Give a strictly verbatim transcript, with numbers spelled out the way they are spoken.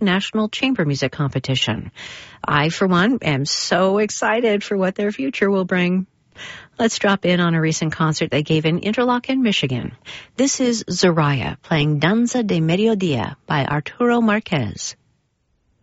National Chamber Music Competition. I, for one, am so excited for what their future will bring. Let's drop in on a recent concert they gave in Interlochen, Michigan. This is Zoraya playing Danza de Mediodía by Arturo Marquez.